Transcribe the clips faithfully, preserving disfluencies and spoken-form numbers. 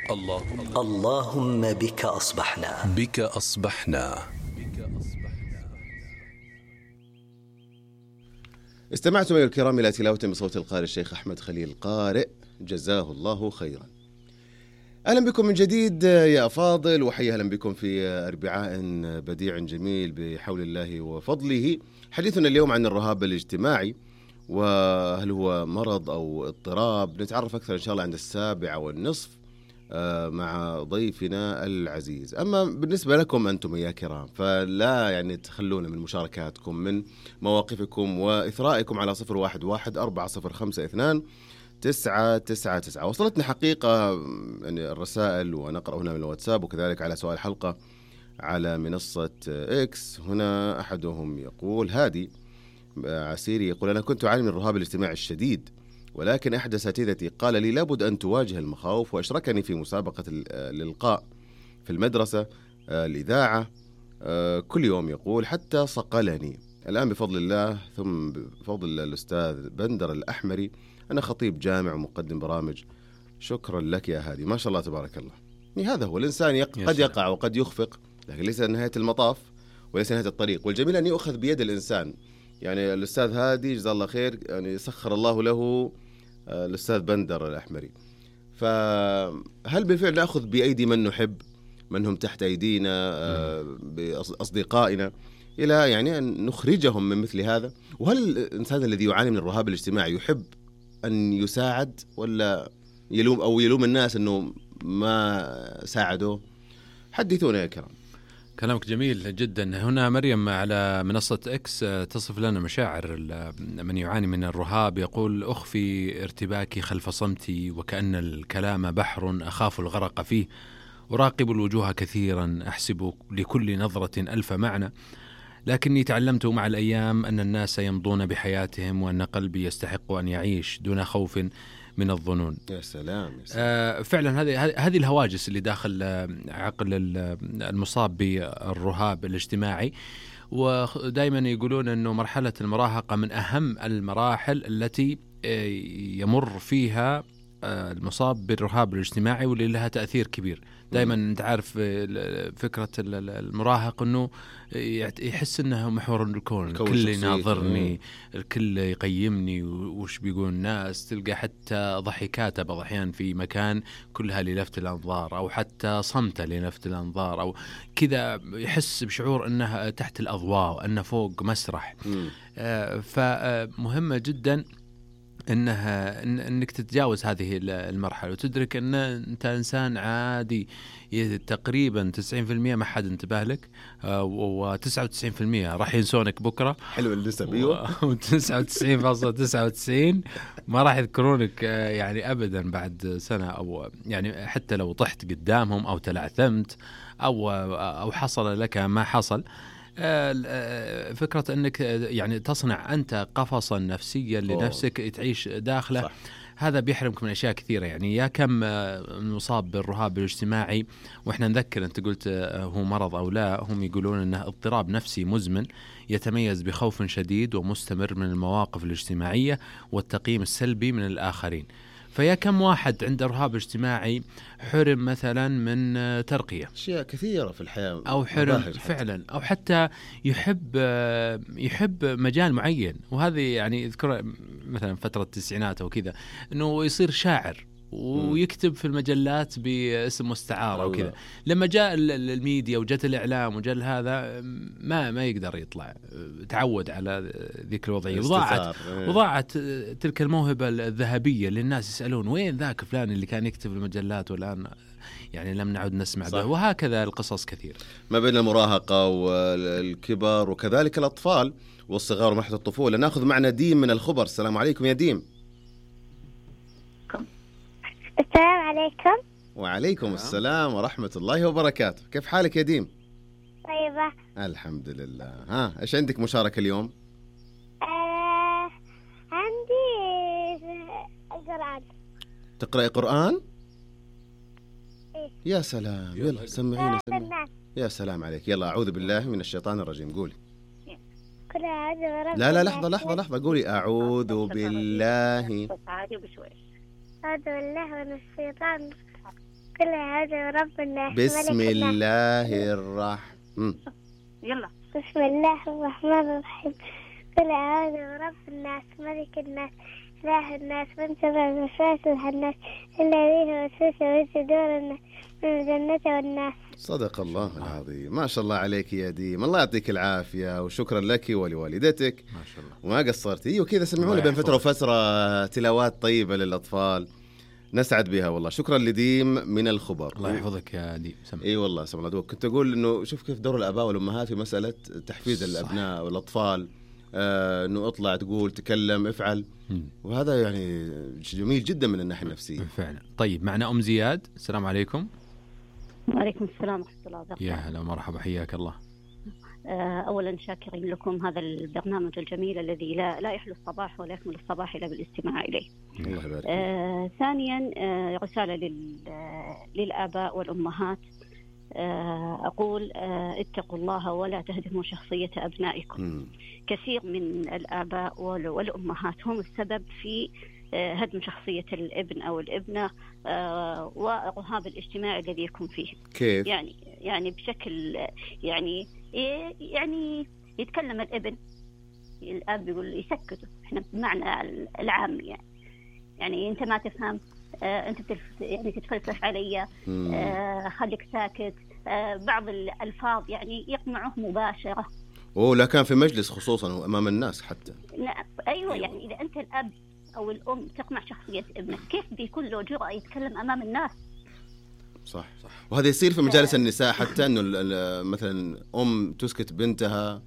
الله اللهم بك أصبحنا بك أصبحنا. استمعتم أيها الكرام إلى تلاوة بصوت القارئ الشيخ أحمد خليل قارئ، جزاه الله خيرا. أهلا بكم من جديد يا أفاضل، وحيا أهلا بكم في أربعاء بديع جميل بحول الله وفضله. حديثنا اليوم عن الرهاب الاجتماعي، وهل هو مرض أو اضطراب؟ نتعرف أكثر إن شاء الله عند السابعة والنصف مع ضيفنا العزيز. أما بالنسبة لكم أنتم يا كرام، فلا يعني تخلونا من مشاركاتكم، من مواقفكم وإثرائكم على صفر واحد واحد أربعة صفر خمسة اثنان تسعة تسعة تسعة. وصلتنا حقيقة يعني الرسائل، ونقرأ هنا من الواتساب، وكذلك على سؤال الحلقة على منصة إكس. هنا أحدهم يقول، هادي عسيري يقول: أنا كنت أعاني من الرهاب الاجتماعي الشديد، ولكن أحد أساتذتي قال لي لابد أن تواجه المخاوف، وأشركني في مسابقة الإلقاء في المدرسة، الإذاعة، كل يوم يقول، حتى صقلني. الآن بفضل الله ثم بفضل الأستاذ بندر الأحمري أنا خطيب جامع ومقدم برامج. شكرا لك يا هادي، ما شاء الله تبارك الله. يعني هذا هو الإنسان، يق... قد يقع وقد يخفق، لكن ليس نهاية المطاف وليس نهاية الطريق. والجميل أن يؤخذ بيد الإنسان. يعني الأستاذ هادي جزاه الله خير، يعني سخر الله له الأستاذ بندر الأحمري. فهل بالفعل نأخذ بأيدي من نحب، من هم تحت أيدينا، بأصدقائنا، إلى يعني أن نخرجهم من مثل هذا؟ وهل الإنسان الذي يعاني من الرهاب الاجتماعي يحب أن يساعد، ولا يلوم أو يلوم الناس أنه ما ساعدوه؟ حدثونا يا كرام. كلامك جميل جدا. هنا مريم على منصة إكس تصف لنا مشاعر من يعاني من الرهاب. يقول: أخفي ارتباكي خلف صمتي، وكأن الكلام بحر أخاف الغرق فيه، أراقب الوجوه كثيرا، أحسب لكل نظرة ألف معنى، لكني تعلمت مع الأيام أن الناس يمضون بحياتهم، وأن قلبي يستحق أن يعيش دون خوف من الظنون. يا سلام, يا سلام. آه فعلا هذه هذه الهواجس اللي داخل عقل المصاب بالرهاب الاجتماعي. ودائما يقولون أنه مرحلة المراهقة من أهم المراحل التي يمر فيها المصاب بالرهاب الاجتماعي، واللي لها تأثير كبير. دائما انت عارف فكرة المراهق انه يحس انه محور الكون، الكل يناظرني، الكل يقيمني، وش بيقول الناس. تلقى حتى ضحكاته بعض الأحيان في مكان كلها للفت الأنظار، او حتى صمته للفت الأنظار، او كذا يحس بشعور انه تحت الأضواء، وانه فوق مسرح. آه فمهمة جدا إنها إن إنك تتجاوز هذه المرحلة، وتدرك أن أنت إنسان عادي تقريبا تسعين بالمئة ما حد انتبه لك، وتسعة وتسعين بالمئة راح ينسونك بكرة. حلو النسب. أيوة. وتسعة وتسعين فاصلة تسعة وتسعين ما راح يذكرونك يعني أبدا بعد سنة، أو يعني حتى لو طحت قدامهم أو تلعثمت أو أو حصل لك ما حصل. فكرة أنك يعني تصنع أنت قفصا نفسيا لنفسك تعيش داخله، صح. هذا بيحرمك من أشياء كثيرة. يعني يا كم مصاب بالرهاب الاجتماعي وإحنا نذكر، أنت قلت هو مرض أو لا، هم يقولون أنه اضطراب نفسي مزمن يتميز بخوف شديد ومستمر من المواقف الاجتماعية والتقييم السلبي من الآخرين. فيا كم واحد عنده رهاب اجتماعي حرم مثلا من ترقية، أشياء كثيرة في الحياة، أو حرم فعلا، أو حتى يحب يحب مجال معين. وهذه يعني يذكر مثلا فترة التسعينات أو كذا، أنه يصير شاعر ويكتب في المجلات باسم مستعار وكذا. لما جاء الميديا وجت الإعلام وجاء هذا، ما ما يقدر يطلع، تعود على ذيك الوضعية، وضاعت وضاعت تلك الموهبة الذهبية اللي الناس يسألون وين ذاك فلان اللي كان يكتب المجلات، والآن يعني لم نعد نسمع به. وهكذا القصص كثير ما بين المراهقة والكبار، وكذلك الأطفال والصغار ومرحلة الطفولة. نأخذ معنا ديم من الخبر. السلام عليكم يا ديم. السلام عليكم. وعليكم السلام ورحمة الله وبركاته. كيف حالك يا ديم؟ طيبة الحمد لله. ها إيش عندك مشاركة اليوم؟ آه، عندي القرآن. تقرأي قرآن؟ إيه؟ يا سلام، يلا سمعينا. يا سلام عليك. يلا أعوذ بالله من الشيطان الرجيم. قولي. كل أعوذ برب. لا لا لحظة لحظة لحظة قولي أعوذ بالله. أعوذ بالله من الشيطان. قل أعوذ برب الناس بسم ملك الناس. الله الرحمن. يلا. بسم الله الرحمن الرحيم. قل أعوذ برب الناس ملك الناس إله الناس من شر الوسواس الخناس الذي يوسوس في صدور الناس من الجنة والناس. صدق الله العظيم. ما شاء الله عليك يا ديم، الله يعطيك العافية وشكرا لك ولوالدتك. ما شاء الله. وما قصرتي وكذا سمعونا الله بين فترة يحفظك. وفترة تلاوات طيبة للأطفال نسعد بها والله. شكرا لديم من الخبر. الله يحفظك يا دي سمع. اي والله سمع الله دوك. كنت اقول انه شوف كيف دور الاباء والامهات في مساله تحفيز صح. الابناء والاطفال، آه انه اطلع تقول تكلم افعل، مم. وهذا يعني جميل جدا من الناحيه النفسيه. فعلا. طيب معنا ام زياد، السلام عليكم. وعليكم السلام ورحمة الله وبركاته. يا هلا ومرحبا، حياك الله. أولا شاكرين لكم هذا البرنامج الجميل الذي لا لا يحلو الصباح ولا يكمل الصباح إلا بالاستماع إليه. الله يبارك. آه ثانيا آه رسالة لل للآباء والأمهات. آه أقول آه اتقوا الله ولا تهدموا شخصية أبنائكم. مم. كثير من الآباء وال- والأمهات هم السبب في آه هدم شخصية الابن أو الابنة آه والرهاب الاجتماعي الذي يكون فيه. كيف؟ يعني يعني بشكل يعني يعني يتكلم الابن، الاب يقول يسكته، احنا بمعنى العام يعني يعني انت ما تفهم، آه انت بتلف يعني تتفلسف علي، مم. آه خليك ساكت، آه بعض الالفاظ يعني يقمعه مباشره. اوه لا كان في مجلس خصوصا وامام الناس حتى. لا ايوه يعني اذا انت الاب او الام تقمع شخصيه ابنك، كيف بيكون له جرأة يتكلم امام الناس؟ صح صح. وهذا يصير في مجالس النساء حتى انه ال- ال- مثلا ام تسكت بنتها.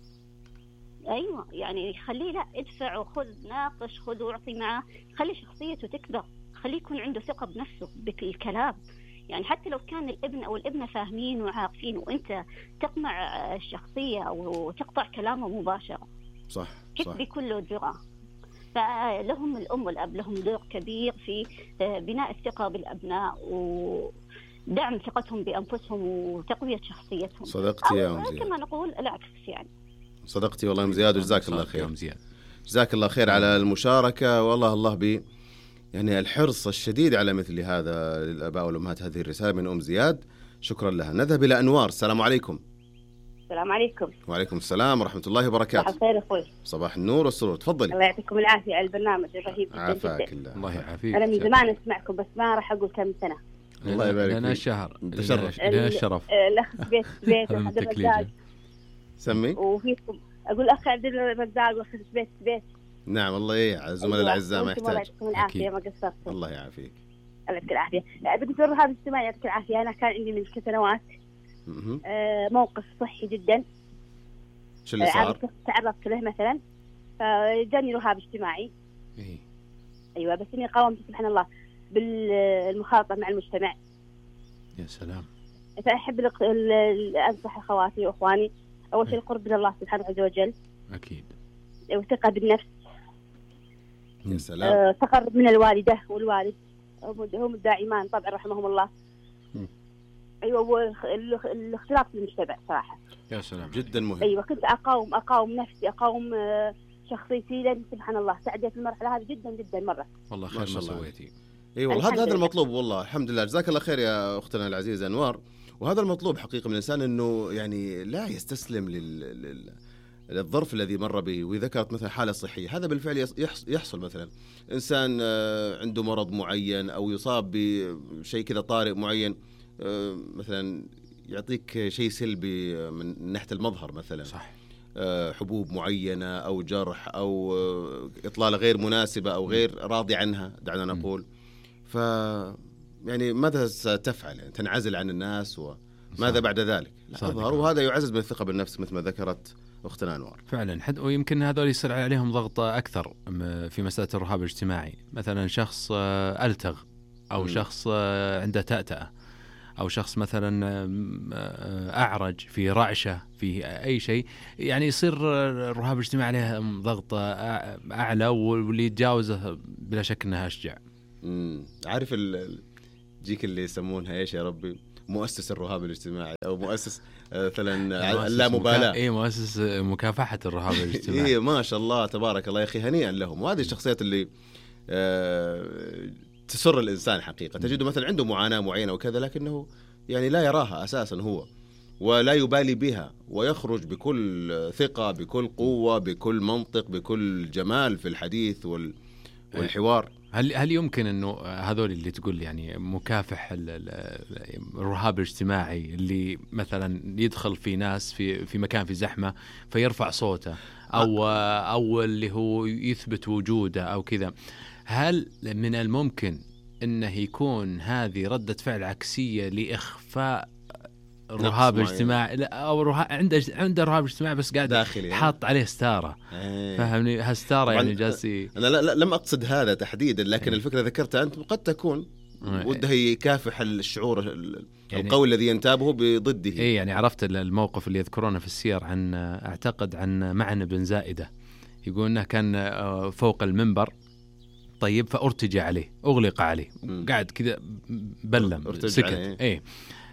ايوه يعني خليه لا ادفع وخذ، ناقش، خذ واعطي معه، خلي شخصيته تكبر، خليه يكون عنده ثقه بنفسه بالكلام. يعني حتى لو كان الابن او الابنه فاهمين وعارفين وانت تقمع الشخصيه او تقطع كلامه مباشره، صح كيف صح. بيكون له جرأة؟ فلهم الام والاب لهم دور كبير في بناء الثقه بالابناء ودعم ثقتهم بانفسهم وتقويه شخصيتهم. صدقتي يا أو ام زياد. كما نقول العكس يعني. صدقتي والله يا ام زياد وجزاك الله يا خير. ام زياد. جزاك الله خير على المشاركة. والله الله بي يعني الحرص الشديد على مثل هذا للآباء والأمهات. هذه الرسالة من أم زياد، شكرا لها. نذهب إلى أنوار. السلام عليكم. السلام عليكم. وعليكم السلام ورحمة الله صباح وبركاته. الخير أخوي. صباح النور والسرور، تفضلي. الله يعطيكم العافية على البرنامج الرهيب جدا عافاك جدا. الله. الله يعافيك. أنا من زمان أسمعكم بس ما راح أقول كم سنة. الله يبارك لنا فيك. الشهر، تشرف. لنا الشرف. آه، الأخ بيت بيت هذا من وعبد الرزاق تكليجه. سمي. وفيكم. أقول أخ عبد الرزاق وأخ بيت بيت. نعم الله يا الزملاء أيوة. الأعزاء ما وأنتم الله يحتاج. يعطيكم العافية أكيد. ما قصرتوا. الله يعافيك. الله يعطيك العافية. آه، بالنسبة للرهاب الاجتماعي يعطيك العافية، أنا كان عندي من ست سنوات مهم. آه، موقف صحي جدا. شو اللي آه، صار؟ تعرضت له مثلا فجاني رهاب اجتماعي. إيه. أيوة بس إني قاومت سبحان الله بالمخالطة مع المجتمع. يا سلام. فأحب الق- ال- ال- أنصح أخواتي وأخواني أول شيء القرب من الله سبحانه عز وجل، اكيد. وثقة بالنفس، يا سلام. آه، تقرب من الوالدة والوالد، هم هم الداعمان طبعا رحمهم الله. م. أيوة والخ- الاخ- الاختلاط في المجتمع صراحة. يا سلام. جدا مهم. أيوة كنت أقاوم أقاوم نفسي أقاوم آه، شخصيتي لين سبحان الله تعديت المرحلة هذه جدا جدا مرة. والله ما خير شاء ما الله. سويتي. اي والله الحمد هذا هذا لله. المطلوب والله. الحمد لله. جزاك الله خير يا اختنا العزيزه انوار. وهذا المطلوب حقيقه من الانسان، انه يعني لا يستسلم لل... لل... للظرف الذي مر به. وذكرت مثلا حاله صحيه، هذا بالفعل يص- يحص- يحصل مثلا انسان آه، عنده مرض معين او يصاب بشيء كذا طارئ معين، آه، مثلا يعطيك شيء سلبي من ناحيه المظهر مثلا، صح. آه، حبوب معينه او جرح او آه، اطلاله غير مناسبه او غير راضي عنها دعنا نقول. ف يعني ماذا ستفعل؟ يعني تنعزل عن الناس وماذا صح. بعد ذلك؟ صادق. تظهر. وهذا يعزز من الثقه بالنفس مثل ما ذكرت اختنا انوار. فعلا حد ويمكن هذول يصير عليهم ضغط اكثر م- في مساله الرهاب الاجتماعي. مثلا شخص آه، التغ او مم. شخص آه، عنده تأتأة، او شخص مثلا آه، اعرج في رعشه في اي شيء، يعني يصير الرهاب الاجتماعي عليه ضغط آه، اعلى، واللي يتجاوزه بلا شك انه اشجع. امم عارف ال- ال- جيك اللي يسمونها ايش يا ربي؟ مؤسس الرهاب الاجتماعي او مؤسس آه، مثلا اللامبالاه. اي مؤسس مكافحه الرهاب الاجتماعي. اي ما شاء الله تبارك الله يا اخي، هنيئا لهم. وهذه الشخصيات اللي آه، تسر الإنسان حقيقة. تجده مثلا عنده معاناة معينة وكذا، لكنه يعني لا يراها أساسا هو، ولا يبالي بها، ويخرج بكل ثقة، بكل قوة، بكل منطق، بكل جمال في الحديث وال والحوار. هل هل يمكن انه هذول اللي تقول يعني مكافح الرهاب الاجتماعي اللي مثلا يدخل في ناس في في مكان في زحمه فيرفع صوته، او او اللي هو يثبت وجوده او كذا، هل من الممكن انه يكون هذه ردة فعل عكسية لاخفاء رهاب اجتماعي، او رهاب عنده عنده رهاب اجتماعي بس قاعد داخلي حاط عليه ستاره؟ ايه. فهمني هالستاره يعني جالسي. انا لا, لا لم اقصد هذا تحديدا، لكن ايه. الفكره ذكرتها انت قد تكون ايه. وده يكافح الشعور يعني القوي الذي ينتابه بضده. اي يعني عرفت الموقف اللي يذكرونه في السير عن اعتقد عن معن بن زائده، يقول انه كان فوق المنبر طيب فارتجع عليه، اغلق عليه، م. قاعد كذا بلم سكت اي ايه.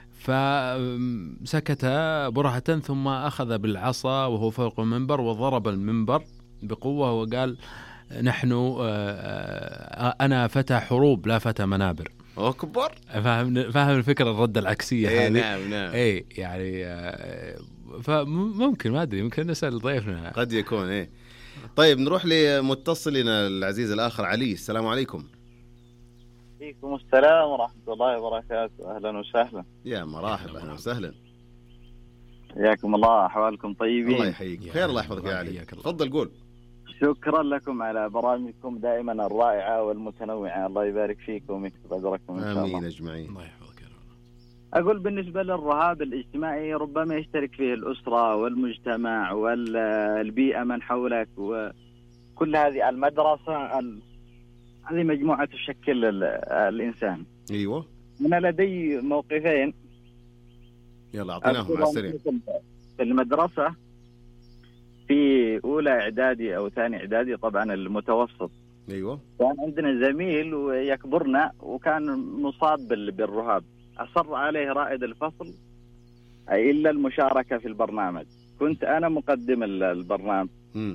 فسكت برهة ثم أخذ بالعصا وهو فوق المنبر وضرب المنبر بقوة وقال نحن أنا فتى حروب لا فتى منابر. أكبر. فاهم فاهم الفكرة الرد العكسية إيه هذه. نعم نعم. إيه يعني فممكن ما أدري ممكن نسأل ضيفنا. قد يكون إيه. طيب نروح لمتصلنا العزيز الآخر علي. السلام عليكم. عليكم السلام ورحمة الله وبركاته. أهلا وسهلا. يا مرحبا. أهلا وسهلا. حياكم الله. أحوالكم طيبين؟ الله يحييك. خير الله يحفظك يا علي. تفضل قول. شكرا لكم على برامجكم دائما الرائعة والمتنوعة. الله يبارك فيكم ويكتب أجركم إن شاء الله. آمين أجمعين. الله يحفظك. أقول بالنسبة للرهاب الاجتماعي ربما يشترك فيه الأسرة والمجتمع والبيئة من حولك وكل هذه المدرسة. هذه مجموعة تشكل الإنسان. أيوة. أنا لدي موقفين. يلا أعطيناهم على السريع. في المدرسة في أولى إعدادي أو ثاني إعدادي طبعا المتوسط. أيوة. كان عندنا زميل ويكبرنا وكان مصاب بالرهاب. أصر عليه رائد الفصل إلا المشاركة في البرنامج. كنت أنا مقدم البرنامج. م.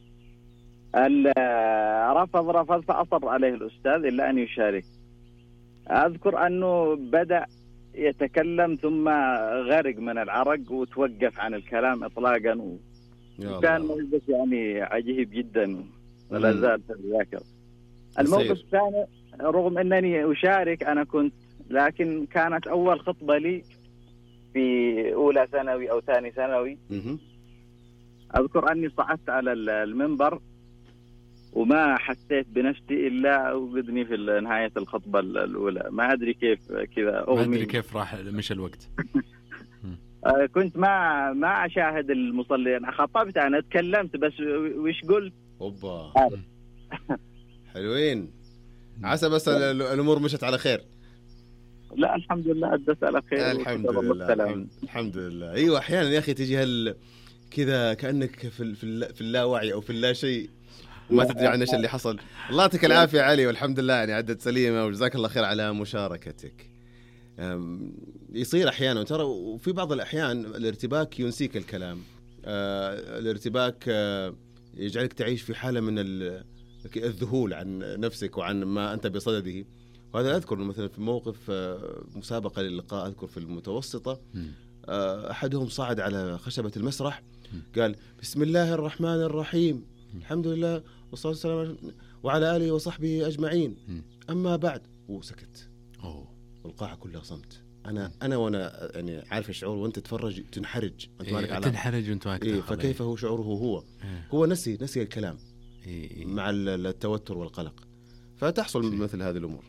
رفض رفض فأصر عليه الأستاذ إلا أن يشارك. أذكر أنه بدأ يتكلم ثم غرق من العرق وتوقف عن الكلام إطلاقا، وكان موقف يعني عجيب جدا ولا زال في الذاكرة. الموقف الثاني رغم أنني أشارك أنا كنت، لكن كانت أول خطبة لي في أولى ثانوي أو ثاني ثانوي. أذكر أني صعدت على المنبر وما حسيت بنفسي إلا أوجدني في نهاية الخطبة الأولى. ما أدري كيف كذا أغمي. ما أدري كيف راح مشى الوقت. كنت ما ما أشاهد المصلين. خطبت أنا تكلمت بس وش قلت؟ أوبا. حلوين. عسى بس الأمور مشت على خير. لا الحمد لله أدت على خير. الحمد لله. الحمد, الحمد لله. أيوة أحيانا يا أخي تجي هال كذا كأنك في في اللاوعي أو في اللا شيء وما تدري عن ايش اللي حصل. الله يعطيك العافيه علي، والحمد لله يعني عدت سليمه، وجزاك الله خير على مشاركتك. يصير احيانا ترى، وفي بعض الاحيان الارتباك ينسيك الكلام. الارتباك يجعلك تعيش في حاله من الذهول عن نفسك وعن ما انت بصدده. وهذا اذكر مثلا في موقف مسابقه للقاء، اذكر في المتوسطه احدهم صعد على خشبه المسرح قال بسم الله الرحمن الرحيم الحمد لله والصلاة والسلام وعلى آله وصحبه أجمعين أما بعد، وسكت. أوه. والقاعة كلها صمت. أنا أنا وأنا يعني عارف الشعور، وأنت تتفرج تنحرج أنت إيه مالك علاقة. تنحرج وأنت مالك إيه. فكيف هو شعوره هو إيه. هو نسي نسي الكلام إيه. إيه. مع التوتر والقلق، فتحصل إيه. مثل هذه الأمور.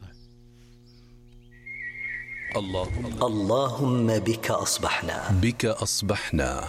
اللهم اللهم بك أصبحنا بك أصبحنا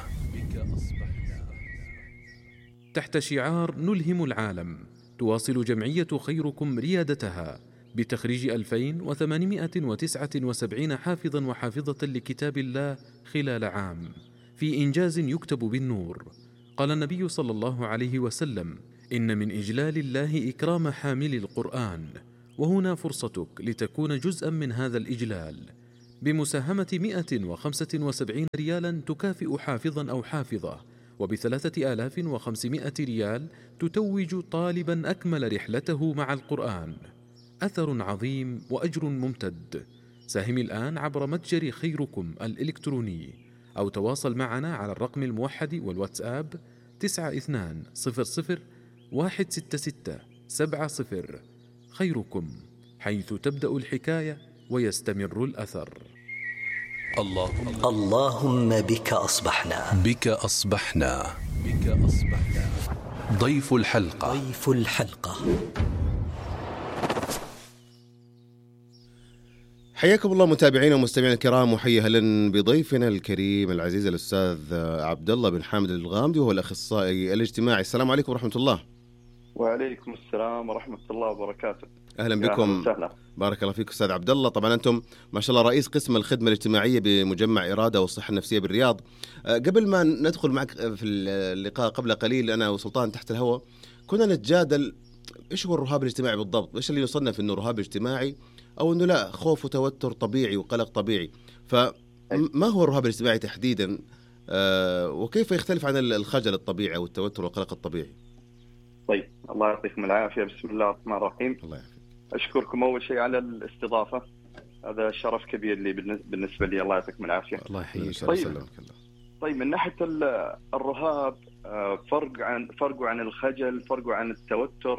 تحت شعار نلهم العالم، تواصل جمعية خيركم ريادتها بتخريج ألفين وثمانمائة وتسعة وسبعين حافظا وحافظة لكتاب الله خلال عام، في إنجاز يكتب بالنور. قال النبي صلى الله عليه وسلم: إن من إجلال الله إكرام حامل القرآن، وهنا فرصتك لتكون جزءا من هذا الإجلال بمساهمة مئة وخمسة وسبعين ريالا تكافئ حافظا أو حافظة، وبثلاثة آلاف وخمسمائة ريال تتوج طالبا أكمل رحلته مع القرآن. أثر عظيم وأجر ممتد. ساهم الآن عبر متجر خيركم الإلكتروني أو تواصل معنا على الرقم الموحد والواتساب تسعة اثنان صفر صفر واحد ستة ستة سبعة صفر. خيركم، حيث تبدأ الحكاية ويستمر الأثر. اللهم اللهم بك أصبحنا بك أصبحنا بك أصبحنا ضيف الحلقة ضيف الحلقة. حياكم الله متابعينا ومستمعينا الكرام، وحيا اهلا بضيفنا الكريم العزيز الاستاذ عبد الله بن حامد الغامدي، وهو الاخصائي الاجتماعي. السلام عليكم ورحمه الله. وعليكم السلام ورحمه الله وبركاته. اهلا بكم. أهلا. بارك الله فيك استاذ عبد الله. طبعا انتم ما شاء الله رئيس قسم الخدمه الاجتماعيه بمجمع اراده والصحه النفسيه بالرياض. قبل ما ندخل معك في اللقاء قبل قليل انا وسلطان تحت الهواء كنا نتجادل ايش هو الرهاب الاجتماعي بالضبط، ايش اللي يصنف انه رهاب اجتماعي او انه لا خوف وتوتر طبيعي وقلق طبيعي. فما هو الرهاب الاجتماعي تحديدا، آه وكيف يختلف عن الخجل الطبيعي او التوتر والقلق الطبيعي؟ طيب الله يعطيكم العافيه. بسم الله الرحمن الرحيم. الله يعافيك. اشكركم اول شيء على الاستضافه، هذا شرف كبير لي بالنسبه لي. الله يعطيكم العافيه. الله يحييك. طيب. طيب من ناحيه الرهاب، فرق عن فرقه عن الخجل، فرقه عن التوتر،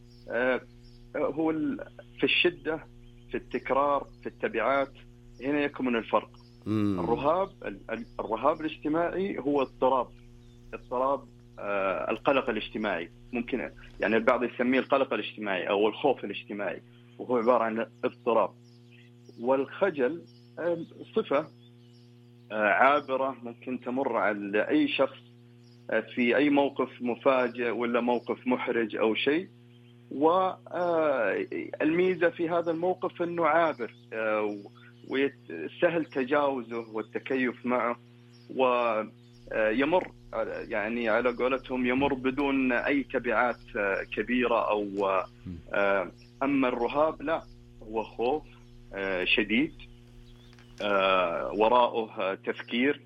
هو في الشده، في التكرار، في التبعات، هنا يكمن الفرق. مم. الرهاب الرهاب الاجتماعي هو اضطراب اضطراب آه القلق الاجتماعي، ممكن يعني البعض يسميه القلق الاجتماعي او الخوف الاجتماعي، وهو عباره عن اضطراب. والخجل آه صفه آه عابره ممكن تمر على اي شخص آه في اي موقف مفاجئ ولا موقف محرج او شيء، والميزة في هذا الموقف أنه عابر وسهل تجاوزه والتكيف معه، ويمر يعني على قولتهم يمر بدون أي تبعات كبيرة. أو أما الرهاب لا، هو خوف شديد وراءه تفكير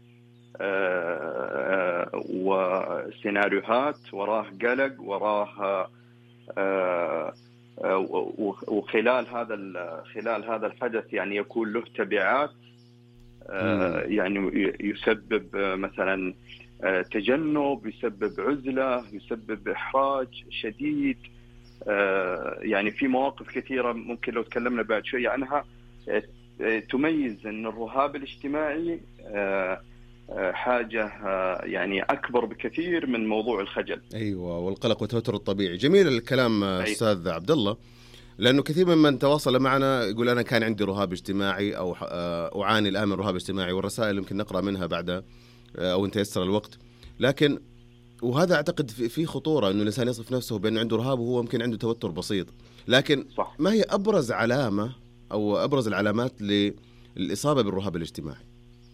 وسيناريوهات، وراه قلق، وراه آه وخلال هذا خلال هذا الحدث يعني يكون له تبعات، آه يعني يسبب مثلا آه تجنب، يسبب عزلة، يسبب إحراج شديد. آه يعني في مواقف كثيرة ممكن لو تكلمنا بعد شوية عنها آه تميز أن الرهاب الاجتماعي آه حاجة يعني أكبر بكثير من موضوع الخجل. أيوة، والقلق والتوتر الطبيعي. جميل الكلام أستاذ عبد الله، لأنه كثير ممن تواصل معنا يقول أنا كان عندي رهاب اجتماعي أو أعاني الآن من رهاب اجتماعي، والرسائل يمكن نقرأ منها بعد أو أنت يسر الوقت. لكن وهذا أعتقد في خطورة أنه الإنسان يصف نفسه بأنه عنده رهاب وهو ممكن عنده توتر بسيط. لكن صح. ما هي أبرز علامة أو أبرز العلامات للإصابة بالرهاب الاجتماعي؟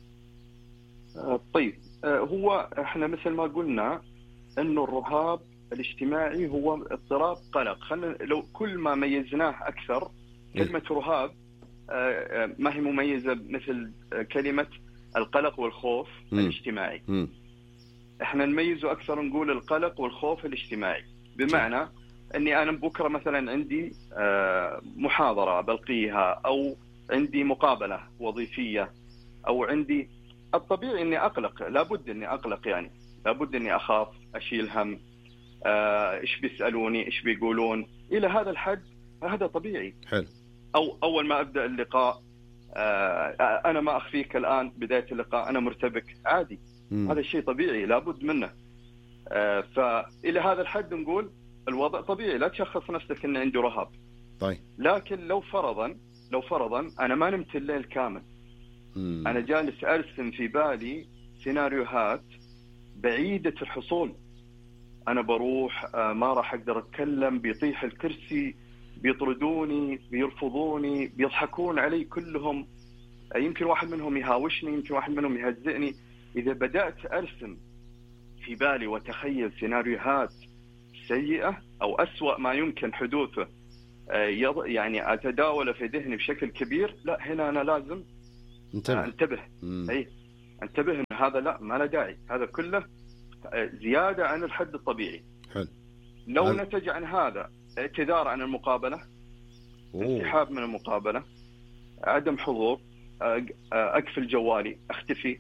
طيب هو احنا مثل ما قلنا انه الرهاب الاجتماعي هو اضطراب قلق. خلينا لو كل ما ميزناه اكثر، كلمة رهاب ما هي مميزة مثل كلمة القلق والخوف م. الاجتماعي. م. احنا نميزه اكثر، نقول القلق والخوف الاجتماعي، بمعنى اني انا بكرة مثلا عندي محاضرة بلقيها، او عندي مقابلة وظيفية، او عندي الطبيعي اني اقلق، لابد اني اقلق، يعني لابد اني اخاف، اشيل هم، ايش آه بيسالوني، ايش بيقولون، الى هذا الحد هذا طبيعي. حلو. او اول ما ابدا اللقاء آه انا ما اخفيك الان بدايه اللقاء انا مرتبك، عادي. مم. هذا الشيء طبيعي لابد منه. آه فالى هذا الحد نقول الوضع طبيعي، لا تشخص نفسك ان عندي رهاب. طيب. لكن لو فرضا لو فرضا انا ما نمت الليل كامل، مم. أنا جالس أرسم في بالي سيناريوهات بعيدة الحصول، أنا بروح ما راح أقدر أتكلم، بيطيح الكرسي، بيطردوني، بيرفضوني، بيضحكون علي كلهم، يمكن واحد منهم يهاوشني، يمكن واحد منهم يهزئني. إذا بدأت أرسم في بالي وتخيل سيناريوهات سيئة أو أسوأ ما يمكن حدوثه يعني أتداول في ذهني بشكل كبير، لا هنا أنا لازم انتبه, انتبه. أي انتبه إن هذا لا ما له داعي، هذا كله زيادة عن الحد الطبيعي. حل. لو هل... نتج عن هذا اعتذار عن المقابلة، انسحاب من المقابلة، عدم حضور، أقفل جوالي، أختفي،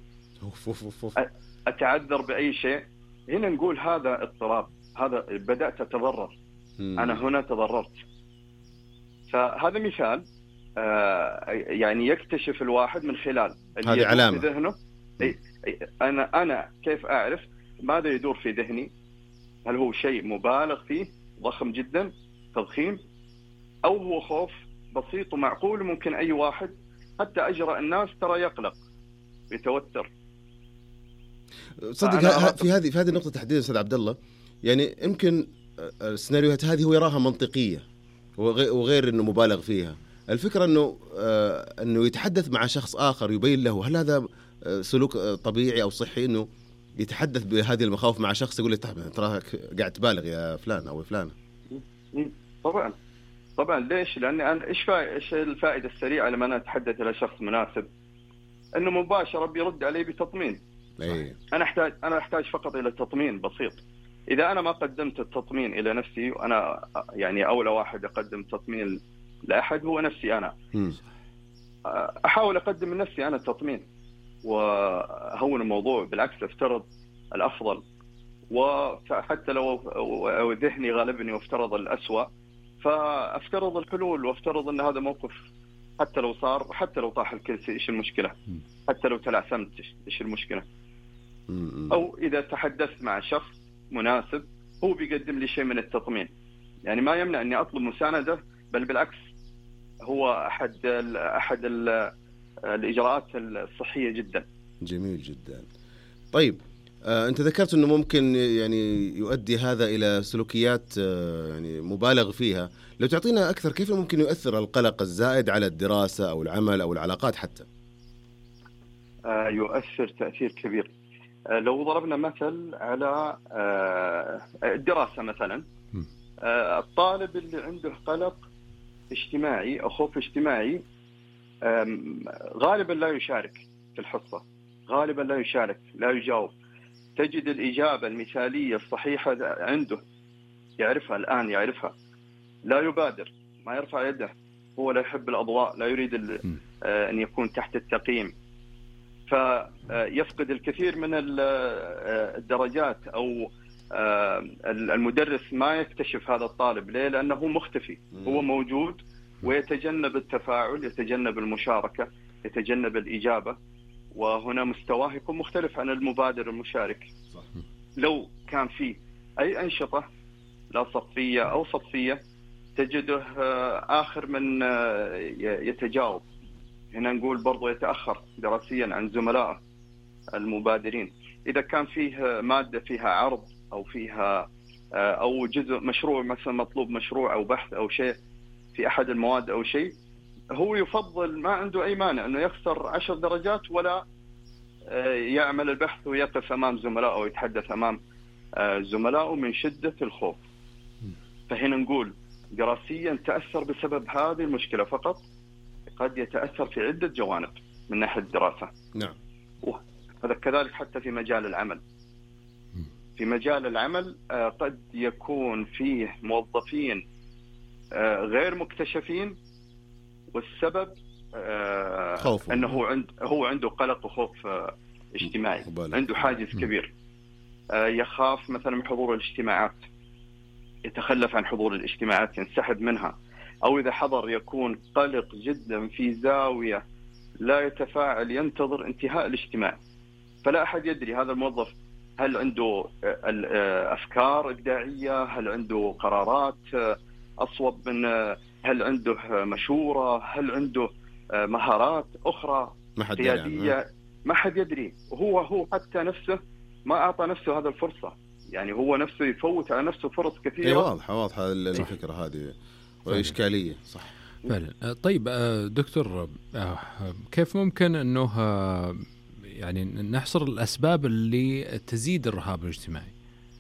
أتعذر بأي شيء. هنا نقول هذا اضطراب، هذا بدأت أتضرر، أنا هنا تضررت. فهذا مثال يعني يكتشف الواحد من خلال هذه علامة في ذهنه. أنا أنا كيف أعرف ماذا يدور في ذهني؟ هل هو شيء مبالغ فيه ضخم جدا تضخيم، أو هو خوف بسيط ومعقول ممكن أي واحد حتى أجرأ الناس ترى يقلق يتوتر. صدق في هذه في هذه النقطة تحديدا أستاذ عبد الله، يعني يمكن السيناريوهات هذه هو يراها منطقية وغير إنه مبالغ فيها. الفكرة إنه آه إنه يتحدث مع شخص آخر يبين له هل هذا سلوك طبيعي أو صحي، إنه يتحدث بهذه المخاوف مع شخص يقول له تراك قاعد تبالغ يا فلان أو فلانة. طبعا طبعا ليش؟ لأني أنا إيش فا... إيش الفائدة السريعة لما أنا أتحدث إلى شخص مناسب؟ إنه مباشرة بيرد علي بتطمين. أيه. أنا أحتاج أنا أحتاج فقط إلى تطمين بسيط. إذا أنا ما قدمت التطمين إلى نفسي، وأنا يعني أولى واحد أقدم تطمين لأحد هو نفسي أنا. م. أحاول أقدم من نفسي أنا التطمين وهون الموضوع، بالعكس أفترض الأفضل، وحتى لو ذهني غالبني وافترض الأسوأ فأفترض الحلول، وافترض أن هذا موقف حتى لو صار، حتى لو طاح الكرسي إيش المشكلة، حتى لو تلعثمت إيش المشكلة. أو إذا تحدثت مع شخص مناسب هو بيقدم لي شيء من التطمين، يعني ما يمنع أني أطلب مساندة، بل بالعكس هو أحد ال أحد ال الإجراءات الصحية جدا. جميل جدا. طيب آه، أنت ذكرت أنه ممكن يعني يؤدي هذا إلى سلوكيات آه، يعني مبالغ فيها. لو تعطينا أكثر كيف ممكن يؤثر القلق الزائد على الدراسة أو العمل أو العلاقات حتى؟ آه، يؤثر تأثير كبير. آه، لو ضربنا مثل على آه، الدراسة مثلا، آه، الطالب اللي عنده قلق اجتماعي أو خوف اجتماعي غالبا لا يشارك في الحصة، غالبا لا يشارك، لا يجاوب. تجد الإجابة المثالية الصحيحة عنده يعرفها الآن، يعرفها، لا يبادر، ما يرفع يده، هو لا يحب الأضواء، لا يريد أن يكون تحت التقييم، فيفقد الكثير من الدرجات، أو المدرس ما يكتشف هذا الطالب. ليه؟ لأنه مختفي، هو موجود ويتجنب التفاعل، يتجنب المشاركة، يتجنب الإجابة، وهنا مستواه يكون مختلف عن المبادر المشارك. صح. لو كان فيه أي أنشطة لا صفية أو صفية تجده آخر من يتجاوب، هنا نقول برضو يتأخر دراسيا عن زملائه المبادرين. إذا كان فيه مادة فيها عرض أو فيها أو جزء مشروع، مثلا مطلوب مشروع أو بحث أو شيء في أحد المواد أو شيء، هو يفضل ما عنده أي مانع أنه يخسر عشر درجات ولا يعمل البحث ويقف أمام زملائه ويتحدث أمام زملائه من شدة الخوف. فهنا نقول دراسيا تأثر بسبب هذه المشكلة فقط، قد يتأثر في عدة جوانب من ناحية الدراسة. نعم. هذا كذلك حتى في مجال العمل. في مجال العمل قد يكون فيه موظفين غير مكتشفين، والسبب خوف، أنه هو عند هو عنده قلق وخوف اجتماعي، عنده حاجز كبير، يخاف مثلا من حضور الاجتماعات، يتخلف عن حضور الاجتماعات، ينسحب منها، أو إذا حضر يكون قلق جدا في زاوية لا يتفاعل، ينتظر انتهاء الاجتماع. فلا أحد يدري هذا الموظف هل عنده أفكار إبداعية، هل عنده قرارات أصوب من، هل عنده مشورة، هل عنده مهارات أخرى قيادية، ما حد يدري. وهو هو حتى نفسه ما أعطى نفسه هذا الفرصة، يعني هو نفسه يفوت على نفسه فرص كثيرة. أي واضحة واضحة الفكرة هذه وإشكالية. صح فعلا. طيب دكتور، كيف ممكن أنه يعني نحصر الأسباب اللي تزيد الرهاب الاجتماعي؟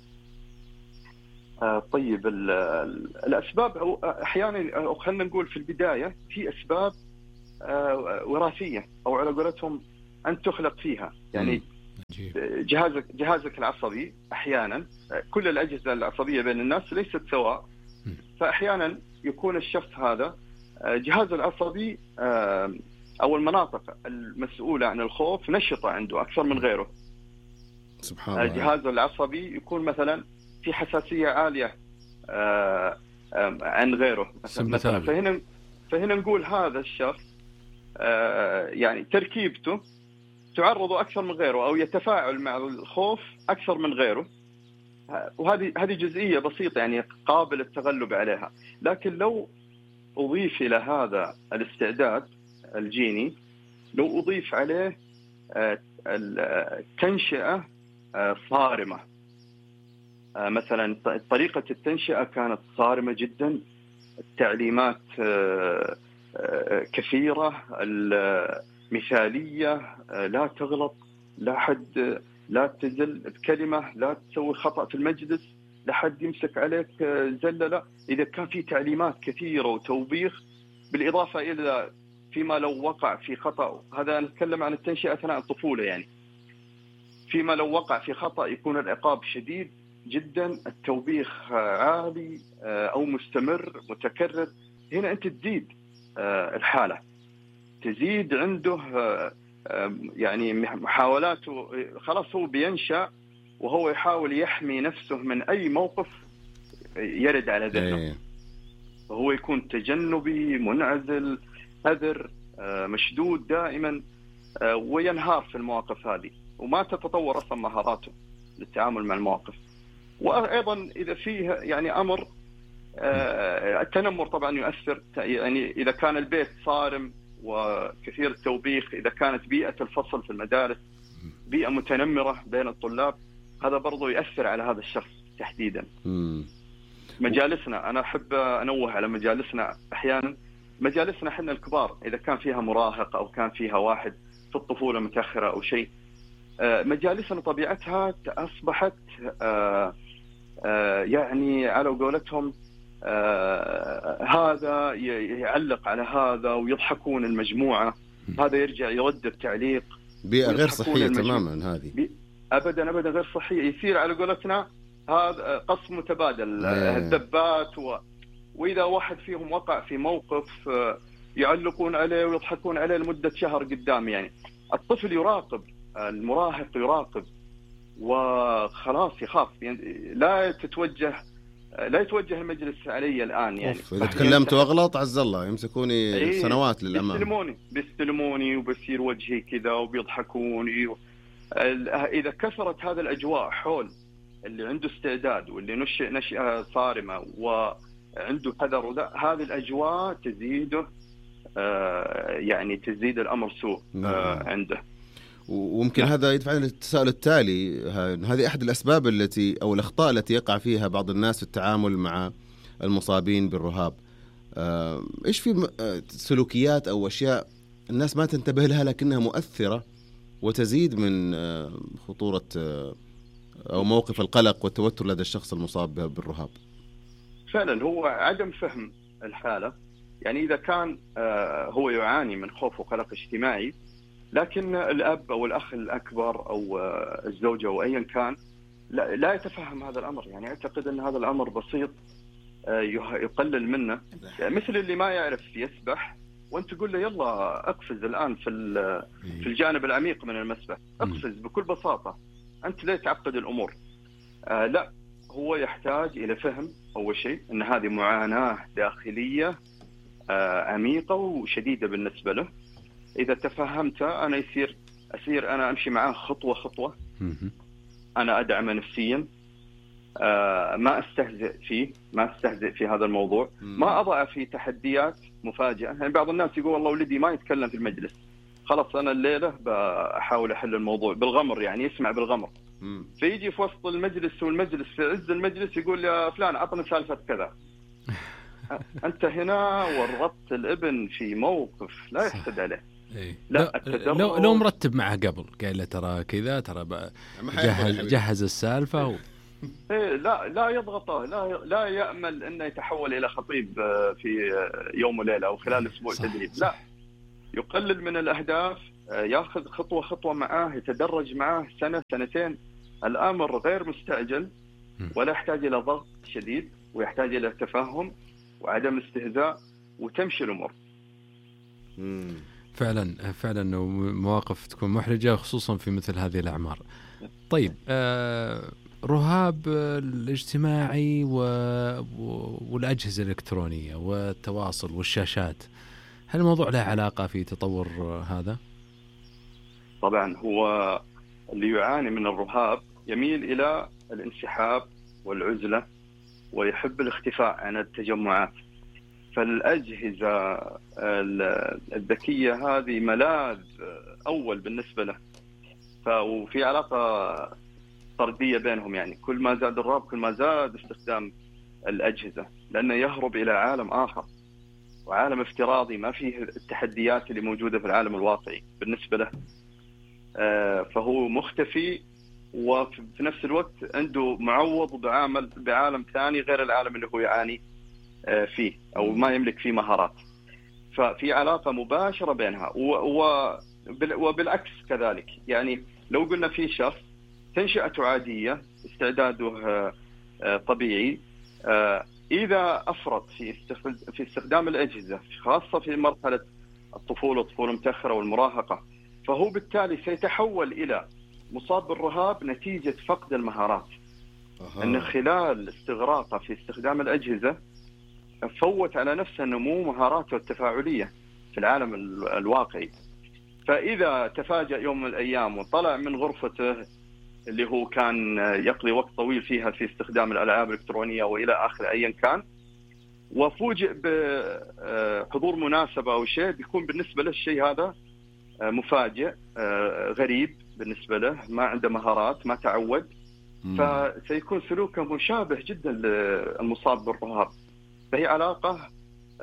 طيب الأسباب أحيانا، أو خلينا نقول في البداية، في أسباب وراثية، أو على قولتهم أن تخلق فيها. يعني جهازك جهازك العصبي أحيانا، كل الأجهزة العصبية بين الناس ليست سواء، فأحيانا يكون الشخص هذا الجهاز العصبي أو المناطق المسؤولة عن الخوف نشطة عنده أكثر من غيره. سبحان الله. الجهاز العصبي يكون مثلا في حساسية عالية عن غيره مثلا. فهنا فهنا نقول هذا الشخص يعني تركيبته تعرضه أكثر من غيره أو يتفاعل مع الخوف أكثر من غيره. وهذه هذه جزئية بسيطة يعني قابل التغلب عليها. لكن لو أضيف إلى هذا الاستعداد الجيني، لو أضيف عليه التنشئة صارمة، مثلا طريقة التنشئة كانت صارمة جدا، التعليمات كثيرة، المثالية، لا تغلط، لا حد لا تزل بكلمة، لا تسوي خطأ في المجلس، لا حد يمسك عليك زلة. لا، إذا كان في تعليمات كثيرة وتوبيخ، بالإضافة إلى فيما لو وقع في خطأ، هذا نتكلم عن التنشئة أثناء الطفولة يعني، فيما لو وقع في خطأ يكون العقاب شديد جدا، التوبيخ عالي أو مستمر متكرر. هنا أنت تزيد الحالة، تزيد عنده يعني محاولاته، خلاص هو بينشأ وهو يحاول يحمي نفسه من أي موقف يرد على ذهنه، وهو يكون تجنبي، منعزل، حذر، مشدود دائما، وينهار في المواقف هذه، وما تتطور أصلا مهاراته للتعامل مع المواقف. وأيضا إذا فيه يعني أمر التنمر طبعا يؤثر، يعني إذا كان البيت صارم وكثير التوبيخ، إذا كانت بيئة الفصل في المدارس بيئة متنمرة بين الطلاب، هذا برضو يؤثر على هذا الشخص تحديدا. مم. مجالسنا، أنا أحب أنوه على مجالسنا، أحيانا مجالسنا احنا الكبار إذا كان فيها مراهق أو كان فيها واحد في الطفولة متأخرة أو شيء، مجالسنا طبيعتها أصبحت يعني على قولتهم هذا يعلق على هذا ويضحكون المجموعة، هذا يرجع يرد التعليق. بيئة غير صحية تماما هذه، أبدا أبدا غير صحية. يصير على قولتنا هذا قسم متبادل، الذبات و... وإذا واحد فيهم وقع في موقف يعلقون عليه ويضحكون عليه لمدة شهر قدام. يعني الطفل يراقب، المراهق يراقب، وخلاص يخاف، يعني لا تتوجه لا يتوجه المجلس علي الآن. يعني إذا تكلمت وأغلط عز الله يمسكوني ايه سنوات للأمام، بيستلموني بيستلموني وبيصير وجهي كذا وبيضحكوني. إذا كثرت هذا الأجواء حول اللي عنده استعداد واللي نشئ نشئة صارمة وعنده حذر، هذه الأجواء تزيده آه يعني تزيد الأمر سوء آه عنده. وممكن هذا يدفعنا للتساؤل التالي، هذه أحد الأسباب التي أو الأخطاء التي يقع فيها بعض الناس في التعامل مع المصابين بالرهاب. إيش في سلوكيات أو أشياء الناس ما تنتبه لها لكنها مؤثرة وتزيد من خطورة أو موقف القلق والتوتر لدى الشخص المصاب بالرهاب؟ فعلا هو عدم فهم الحالة. يعني إذا كان هو يعاني من خوف وقلق اجتماعي، لكن الأب أو الأخ الأكبر أو الزوجة أو أيا كان لا, لا يتفهم هذا الأمر، يعني يعتقد أن هذا الأمر بسيط يقلل منه. يعني مثل اللي ما يعرف يسبح وأنت تقول له يلا أقفز الآن في في الجانب العميق من المسبح، أقفز بكل بساطة، أنت ليه تعقد الأمور؟ آه لا، هو يحتاج إلى فهم أول شيء أن هذه معاناة داخلية آه عميقة وشديدة بالنسبة له. إذا تفهمتها أنا يصير أسير أنا أمشي معاه خطوة خطوة، أنا أدعمه نفسيا، آه ما أستهزئ فيه، ما أستهزئ في هذا الموضوع، ما أضع في تحديات مفاجئة. يعني بعض الناس يقول والله ولدي ما يتكلم في المجلس، خلاص أنا الليلة بحاول أحل الموضوع بالغمر، يعني يسمع بالغمر. فيجي في وسط المجلس والمجلس في عز المجلس يقول يا فلان عطني سالفة كذا. أنت هنا ورطت الابن في موقف لا يحسد عليه. إيه. لا لو لو مرتب معه قبل قال له ترى كذا، ترى جهز جهز السالفة و... إيه لا لا يضغطه، لا لا يأمل إنه يتحول إلى خطيب في يوم وليلة أو خلال أسبوع تدريب. لا، يقلل من الأهداف، ياخذ خطوة خطوة معاه، يتدرج معاه سنة سنتين. الأمر غير مستعجل ولا يحتاج إلى ضغط شديد، ويحتاج إلى تفهم وعدم استهزاء وتمشي الأمور. فعلا فعلا مواقف تكون محرجة خصوصا في مثل هذه الأعمار. طيب آه رهاب الاجتماعي و... والأجهزة الإلكترونية والتواصل والشاشات، هل الموضوع له علاقة في تطور هذا؟ طبعا هو اللي يعاني من الرهاب يميل إلى الانسحاب والعزلة ويحب الاختفاء عن التجمعات، فالأجهزة الذكية هذه ملاذ أول بالنسبة له. ففي علاقة طردية بينهم، يعني كل ما زاد الرهاب كل ما زاد استخدام الأجهزة، لأنه يهرب إلى عالم آخر وعالم افتراضي ما فيه التحديات اللي موجودة في العالم الواقعي بالنسبة له. فهو مختفي وفي نفس الوقت عنده معوض بعمل بعالم ثاني غير العالم اللي هو يعاني فيه أو ما يملك فيه مهارات. ففي علاقة مباشرة بينها، وبالعكس كذلك. يعني لو قلنا في شخص تنشئته عادية، استعداده طبيعي، إذا أفرط في استخدام الأجهزة خاصة في مرحلة الطفولة الطفولة المتأخرة والمراهقة، فهو بالتالي سيتحول إلى مصاب بالرهاب نتيجة فقد المهارات. أه. أن خلال استغراقه في استخدام الأجهزة فوت على نفسه نمو مهاراته التفاعلية في العالم الواقعي. فإذا تفاجأ يوم من الأيام وطلع من غرفته اللي هو كان يقضي وقت طويل فيها في استخدام الألعاب الإلكترونية وإلى آخر أيا كان، وفوجئ بحضور مناسبة أو شيء، بيكون بالنسبة له الشيء هذا مفاجئ غريب بالنسبة له، ما عنده مهارات، ما تعود، فسيكون سلوكه مشابه جدا للمصاب بالرهاب. فهي علاقة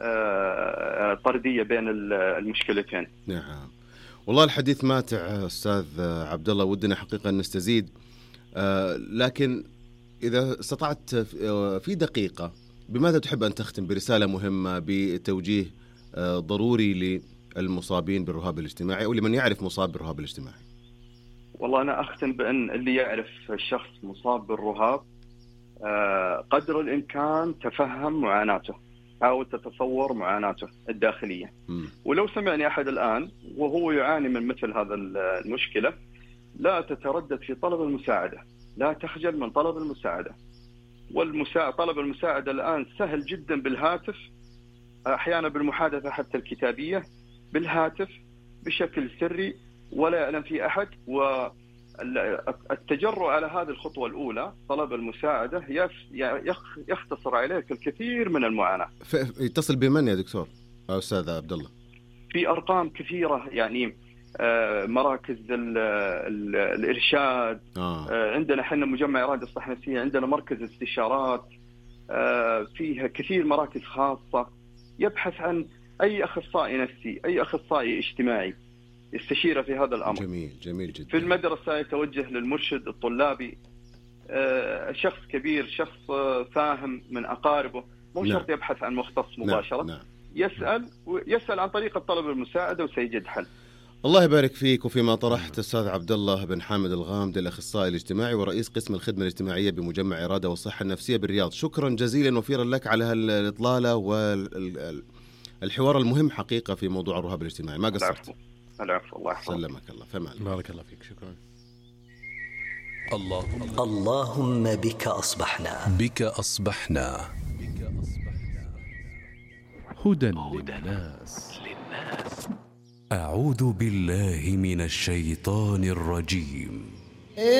طردية بين المشكلتين. نعم والله الحديث ماتع أستاذ عبد الله، ودنا حقيقة أن نستزيد، لكن إذا استطعت في دقيقة بماذا تحب أن تختم برسالة مهمة بتوجيه ضروري للمصابين بالرهاب الاجتماعي أو لمن يعرف مصاب بالرهاب الاجتماعي؟ والله أنا أختم بأن اللي يعرف الشخص مصاب بالرهاب قدر الإمكان تفهم معاناته، حاول تتصور معاناته الداخلية. م. ولو سمعني أحد الآن وهو يعاني من مثل هذا المشكلة، لا تتردد في طلب المساعدة، لا تخجل من طلب المساعدة. والمساعدة طلب المساعدة الآن سهل جدا بالهاتف، أحيانا بالمحادثة حتى الكتابية، بالهاتف بشكل سري ولا يعلم فيه أحد. والتجرؤ على هذه الخطوة الأولى طلب المساعدة يختصر عليك الكثير من المعاناة. يتصل بمن يا دكتور أو أستاذ عبد الله؟ في أرقام كثيرة، يعني مراكز ال ال الإرشاد. آه. عندنا حنا مجمع إرادة الصحة النفسية، عندنا مركز استشارات فيها كثير مراكز خاصة يبحث عن أي أخصائي نفسي، أي أخصائي اجتماعي يستشيره في هذا الأمر. جميل جميل جدا. في المدرسة يتوجه للمرشد الطلابي، شخص كبير، شخص فاهم من أقاربه، مو نعم. شرط يبحث عن مختص مباشرة. نعم. نعم. يسأل ويسأل عن طريقة طلب المساعدة وسيجد حل. الله يبارك فيك وفيما طرحت أستاذ عبد الله بن حامد الغامدي، الأخصائي الاجتماعي ورئيس قسم الخدمة الاجتماعية بمجمع إرادة والصحة النفسية بالرياض. شكرا جزيلا وفيرا لك على الإطلالة والحوار المهم حقيقة في موضوع الرهاب الاجتماعي، ما قصرت. العفو. الله يحفظك. سلمك الله. فمان. بارك الله فيك. شكرا. اللهم اللهم بك أصبحنا بك أصبحنا هدى للناس. أعوذ بالله من الشيطان الرجيم.